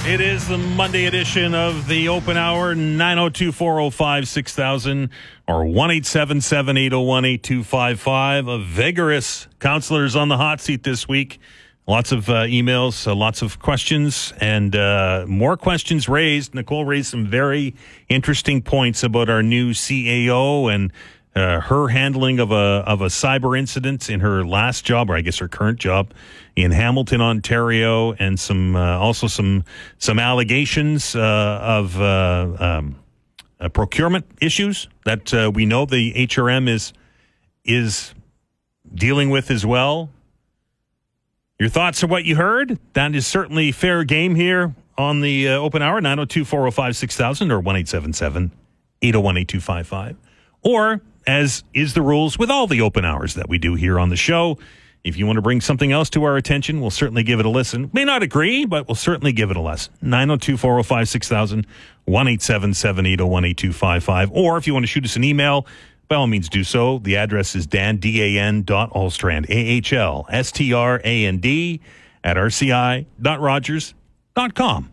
It is the Monday edition of the Open Hour, 902-405-6000 or 1-877-801-8255. A vigorous counselors on the hot seat this week. Lots of emails, lots of questions, and more questions raised. Nicole raised some very interesting points about our new CAO and her handling of a cyber incident in her last job, or I guess her current job, in Hamilton, Ontario, and some allegations of procurement issues that we know the HRM is dealing with as well. Your thoughts on what you heard? That is certainly fair game here on the Open Hour, 902-405-6000 or 1-877-801-8255. Or, as is the rules with all the open hours that we do here on the show, if you want to bring something else to our attention, we'll certainly give it a listen. May not agree, but we'll certainly give it a listen. 902-405-6000, 1-877-801-8255. Or if you want to shoot us an email, by all means do so. The address is dan.ahlstrand, AHLSTRAND, @rci.rogers.com.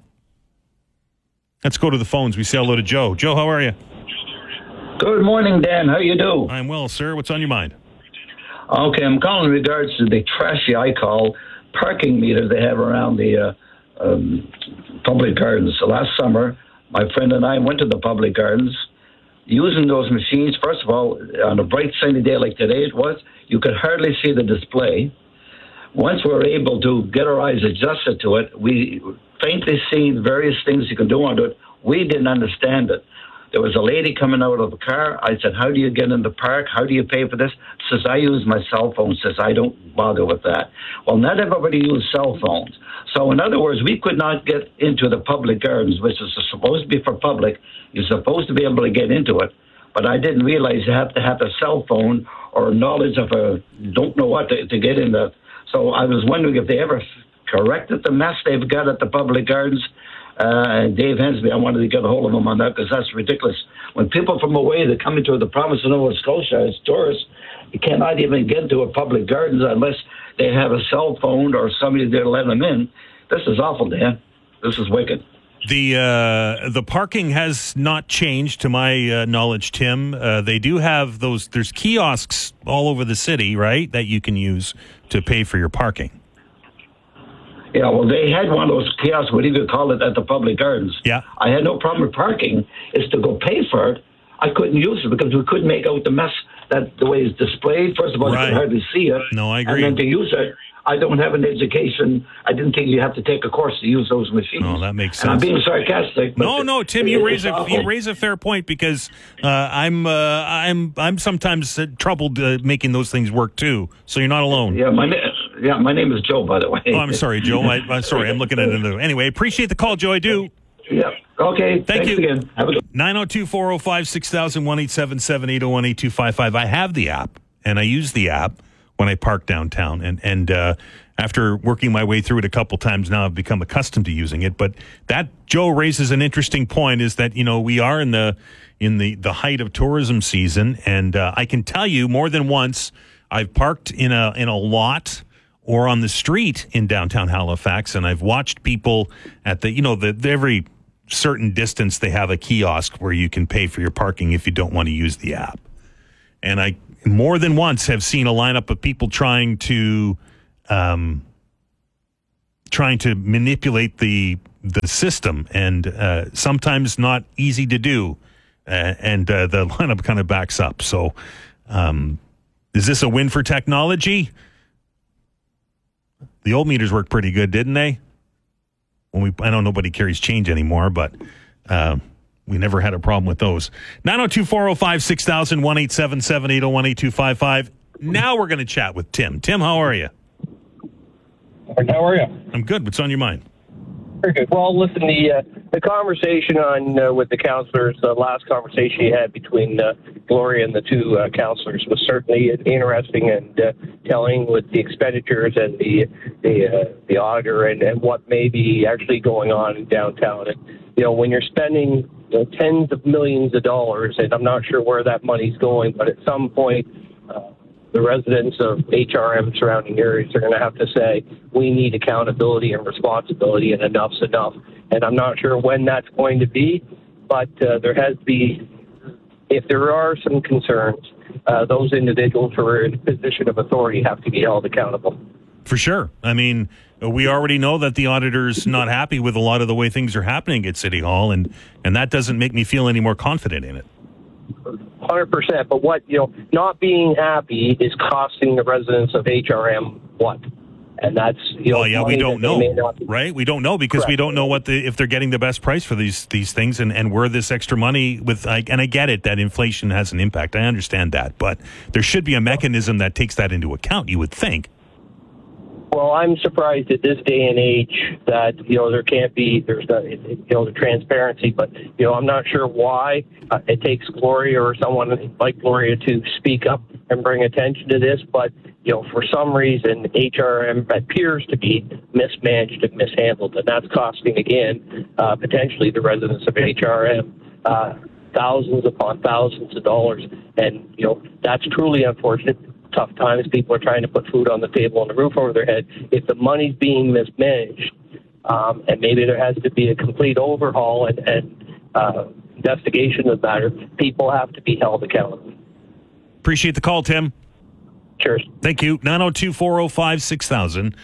Let's go to the phones. We say hello to Joe. Joe, how are you? Good morning, Dan. How you do? I'm well, sir. What's on your mind? Okay, I'm calling in regards to the trashy, I call, parking meters they have around the public gardens. So last summer, my friend and I went to the public gardens. Using those machines, first of all, on a bright sunny day like today it was, you could hardly see the display. Once we were able to get our eyes adjusted to it, we faintly seen various things you can do onto it. We didn't understand it. There was a lady coming out of a car. I said, how do you get in the park? How do you pay for this? Says, I use my cell phone. Says, I don't bother with that. Well, not everybody uses cell phones. So in other words, we could not get into the public gardens, which is supposed to be for public. You're supposed to be able to get into it. But I didn't realize you have to have a cell phone or knowledge of don't know what to get in that. So I was wondering if they ever corrected the mess they've got at the public gardens. And Dave Hensby, I wanted to get a hold of him on that because that's ridiculous. When people from away that come into the province of Nova Scotia as tourists, you cannot even get into a public gardens unless they have a cell phone or somebody there to let them in. This is awful, Dan. This is wicked. The parking has not changed to my knowledge, Tim. They do have those. There's kiosks all over the city, right, that you can use to pay for your parking. Yeah, well, they had one of those kiosks, whatever you call it, at the public gardens. Yeah. I had no problem with parking. It's to go pay for it. I couldn't use it because we couldn't make out the mess that the way it's displayed. First of all, you can hardly see it. No, I agree. And then to use it, I don't have an education. I didn't think you have to take a course to use those machines. Oh, that makes sense. And I'm being sarcastic. No, Tim, you raise a fair point because I'm sometimes troubled making those things work too. So you're not alone. Yeah, my name is Joe, by the way. Oh, I'm sorry, Joe. I'm sorry. I'm looking at it. Anyway, appreciate the call, Joe. I do. Yeah. Okay. Thanks you again. Have a good 902-405-6000, 1-877-801-8255. I have the app, and I use the app when I park downtown. And after working my way through it a couple times now, I've become accustomed to using it. But that, Joe, raises an interesting point, is that, we are in the height of tourism season. And I can tell you more than once, I've parked in a lot or on the street in downtown Halifax, and I've watched people at the every certain distance they have a kiosk where you can pay for your parking if you don't want to use the app. And I more than once have seen a lineup of people trying to manipulate the system, and sometimes not easy to do. And the lineup kind of backs up. So is this a win for technology? The old meters worked pretty good, didn't they? I know nobody carries change anymore, but we never had a problem with those. 902-405-6000, 1-877-801-8255. Now we're going to chat with Tim. Tim, how are you? How are you? I'm good. What's on your mind? Very good. Well, listen, the conversation with the counselors, the last conversation you had between Gloria and the two counselors was certainly interesting and telling with the expenditures and the auditor and what may be actually going on in downtown. And, when you're spending tens of millions of dollars, and I'm not sure where that money's going, but at some point, the residents of HRM surrounding areas are going to have to say, we need accountability and responsibility, and enough's enough. And I'm not sure when that's going to be, but there has to be, if there are some concerns, those individuals who are in a position of authority have to be held accountable. For sure. I mean, we already know that the auditor's not happy with a lot of the way things are happening at City Hall, and that doesn't make me feel any more confident in it. 100%. But what, not being happy is costing the residents of HRM what? And that's, well, yeah, we don't know, right? We don't know because Correct. We don't know if they're getting the best price for these things and where this extra money and I get it that inflation has an impact. I understand that, but there should be a mechanism that takes that into account, you would think. Well, I'm surprised at this day and age that, there can't be, there's the transparency, but, I'm not sure why it takes Gloria or someone like Gloria to speak up and bring attention to this, but, for some reason, HRM appears to be mismanaged and mishandled, and that's costing, again, potentially the residents of HRM thousands upon thousands of dollars, and, that's truly unfortunate. Tough times, people are trying to put food on the table and the roof over their head. If the money's being mismanaged, and maybe there has to be a complete overhaul and investigation of the matter, people have to be held accountable. Appreciate the call, Tim. Cheers. Thank you. 902-405-6000,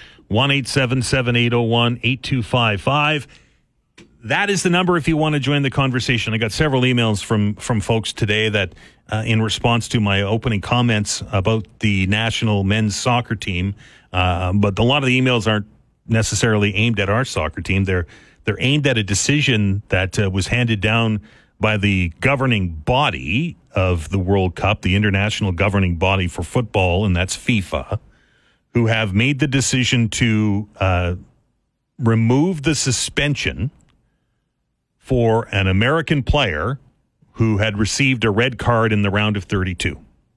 1-877-801-8255. That is the number if you want to join the conversation. I got several emails from folks today that, in response to my opening comments about the national men's soccer team, but a lot of the emails aren't necessarily aimed at our soccer team. They're aimed at a decision that was handed down by the governing body of the World Cup, the international governing body for football, and that's FIFA, who have made the decision to remove the suspension for an American player who had received a red card in the round of 32.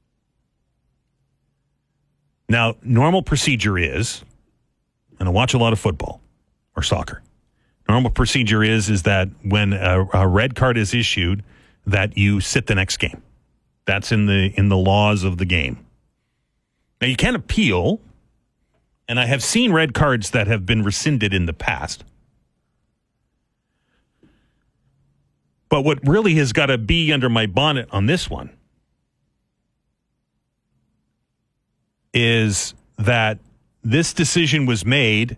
Now, normal procedure is, and I watch a lot of football or soccer, normal procedure is that when a red card is issued, that you sit the next game. That's in the laws of the game. Now, you can't appeal, and I have seen red cards that have been rescinded in the past. But what really has got to be under my bonnet on this one is that this decision was made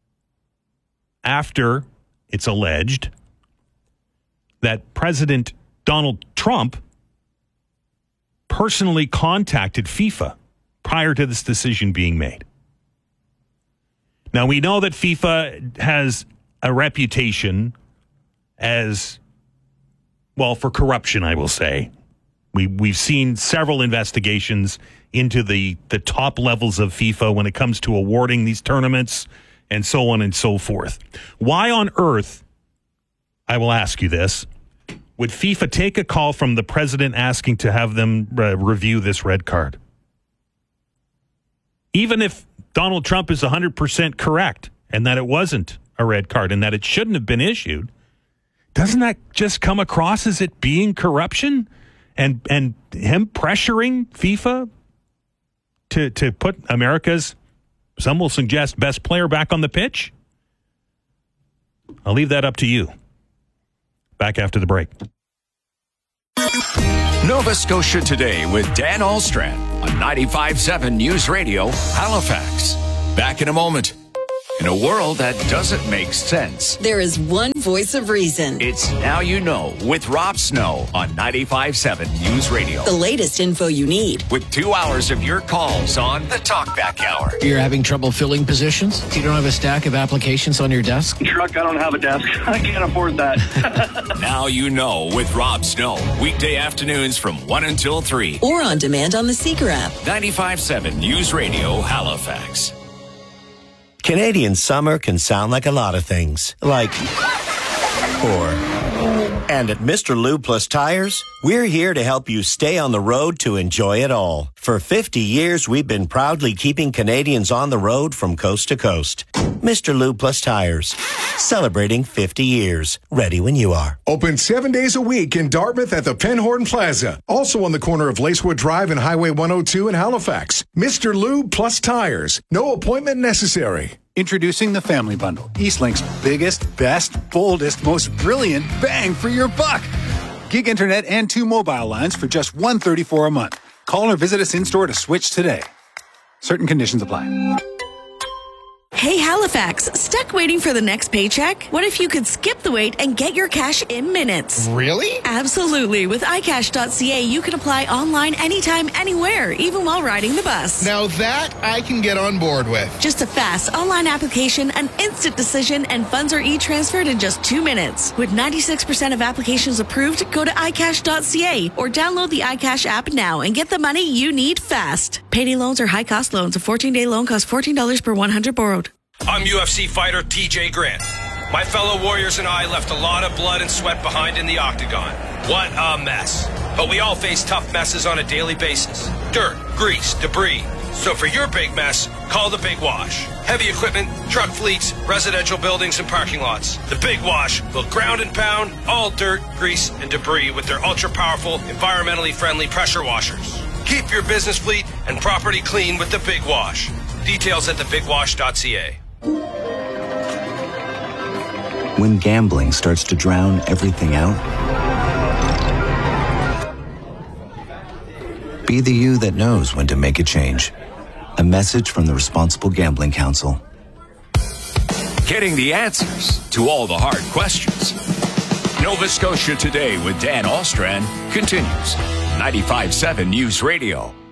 after it's alleged that President Donald Trump personally contacted FIFA prior to this decision being made. Now, we know that FIFA has a reputation as, well, for corruption, I will say. We've seen several investigations into the top levels of FIFA when it comes to awarding these tournaments and so on and so forth. Why on earth, I will ask you this, would FIFA take a call from the president asking to have them review this red card? Even if Donald Trump is 100% correct and that it wasn't a red card and that it shouldn't have been issued, doesn't that just come across as it being corruption and him pressuring FIFA to put America's, some will suggest, best player back on the pitch? I'll leave that up to you. Back after the break. Nova Scotia Today with Dan Alstrand on 95.7 News Radio, Halifax. Back in a moment. In a world that doesn't make sense, there is one voice of reason. It's Now You Know with Rob Snow on 95.7 News Radio. The latest info you need. With 2 hours of your calls on the Talkback Hour. You're having trouble filling positions? You don't have a stack of applications on your desk? Truck, I don't have a desk. I can't afford that. Now You Know with Rob Snow. Weekday afternoons from 1 until 3. Or on demand on the Seeker app. 95.7 News Radio, Halifax. Canadian summer can sound like a lot of things, like, or. And at Mr. Lube Plus Tires, we're here to help you stay on the road to enjoy it all. For 50 years, we've been proudly keeping Canadians on the road from coast to coast. Mr. Lube Plus Tires. Celebrating 50 years. Ready when you are. Open 7 days a week in Dartmouth at the Penhorn Plaza. Also on the corner of Lacewood Drive and Highway 102 in Halifax. Mr. Lube plus tires. No appointment necessary. Introducing the Family Bundle. Eastlink's biggest, best, boldest, most brilliant bang for your buck. Gig internet and 2 mobile lines for just $134 a month. Call or visit us in-store to switch today. Certain conditions apply. Hey Halifax, stuck waiting for the next paycheck? What if you could skip the wait and get your cash in minutes? Really? Absolutely. With iCash.ca, you can apply online anytime, anywhere, even while riding the bus. Now that I can get on board with. Just a fast online application, an instant decision, and funds are e-transferred in just 2 minutes. With 96% of applications approved, go to iCash.ca or download the iCash app now and get the money you need fast. Payday loans are high-cost loans. A 14-day loan costs $14 per 100 borrowed. I'm UFC fighter TJ Grant. My fellow warriors and I left a lot of blood and sweat behind in the octagon. What a mess. But we all face tough messes on a daily basis. Dirt, grease, debris. So for your big mess, call the Big Wash. Heavy equipment, truck fleets, residential buildings, and parking lots. The Big Wash will ground and pound all dirt, grease, and debris with their ultra-powerful, environmentally friendly pressure washers. Keep your business fleet and property clean with the Big Wash. Details at thebigwash.ca. When gambling starts to drown everything out, be the you that knows when to make a change. A message from the Responsible Gambling Council. Getting the answers to all the hard questions. Nova Scotia Today with Dan Alstrand continues. 95.7 News Radio.